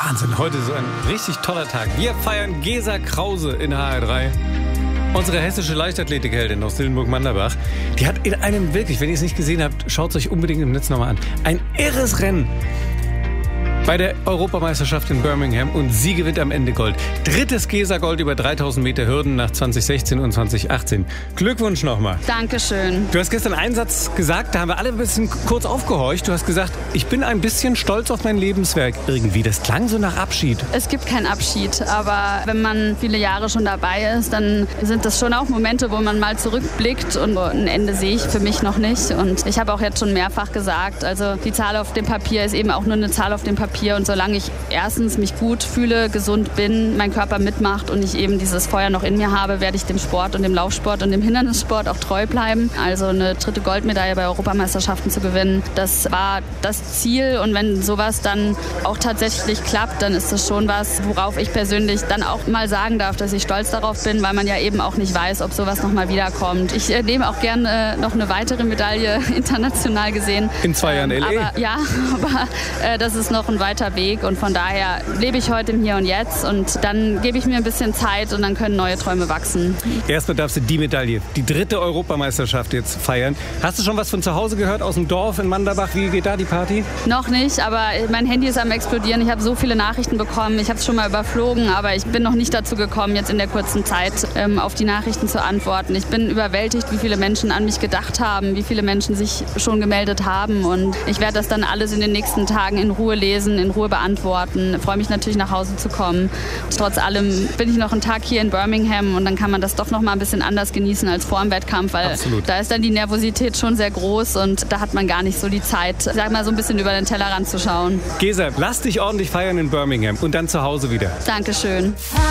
Wahnsinn, heute so ein richtig toller Tag. Wir feiern Gesa Krause in HR3. Unsere hessische Leichtathletikheldin aus Dillenburg-Manderbach. Die hat in einem wirklich, wenn ihr es nicht gesehen habt, schaut es euch unbedingt im Netz nochmal an. Ein irres Rennen bei der Europameisterschaft in Birmingham und sie gewinnt am Ende Gold. Drittes Gesa-Gold über 3000 Meter Hürden nach 2016 und 2018. Glückwunsch nochmal. Dankeschön. Du hast gestern einen Satz gesagt, da haben wir alle ein bisschen kurz aufgehorcht. Du hast gesagt, ich bin ein bisschen stolz auf mein Lebenswerk. Irgendwie, das klang so nach Abschied. Es gibt keinen Abschied, aber wenn man viele Jahre schon dabei ist, dann sind das schon auch Momente, wo man mal zurückblickt und ein Ende sehe ich für mich noch nicht. Und ich habe auch jetzt schon mehrfach gesagt, also die Zahl auf dem Papier ist eben auch nur eine Zahl auf dem Papier. Und solange ich erstens mich gut fühle, gesund bin, mein Körper mitmacht und ich eben dieses Feuer noch in mir habe, werde ich dem Sport und dem Laufsport und dem Hindernissport auch treu bleiben. Also eine dritte Goldmedaille bei Europameisterschaften zu gewinnen, das war das Ziel. Und wenn sowas dann auch tatsächlich klappt, dann ist das schon was, worauf ich persönlich dann auch mal sagen darf, dass ich stolz darauf bin, weil man ja eben auch nicht weiß, ob sowas nochmal wiederkommt. Ich nehme auch gerne noch eine weitere Medaille international gesehen. In 2 Jahren LA? Aber das ist noch ein weiter Weg und von daher lebe ich heute im Hier und Jetzt und dann gebe ich mir ein bisschen Zeit und dann können neue Träume wachsen. Erstmal darfst du die Medaille, die dritte Europameisterschaft jetzt feiern. Hast du schon was von zu Hause gehört, aus dem Dorf in Manderbach? Wie geht da die Party? Noch nicht, aber mein Handy ist am explodieren. Ich habe so viele Nachrichten bekommen. Ich habe es schon mal überflogen, aber ich bin noch nicht dazu gekommen, jetzt in der kurzen Zeit auf die Nachrichten zu antworten. Ich bin überwältigt, wie viele Menschen an mich gedacht haben, wie viele Menschen sich schon gemeldet haben und ich werde das dann alles in den nächsten Tagen in Ruhe lesen, in Ruhe beantworten. Ich freue mich natürlich, nach Hause zu kommen. Trotz allem bin ich noch einen Tag hier in Birmingham und dann kann man das doch noch mal ein bisschen anders genießen als vor dem Wettkampf, weil Absolut. Da ist dann die Nervosität schon sehr groß und da hat man gar nicht so die Zeit, sag mal, so ein bisschen über den Tellerrand zu schauen. Gesa, lass dich ordentlich feiern in Birmingham und dann zu Hause wieder. Dankeschön.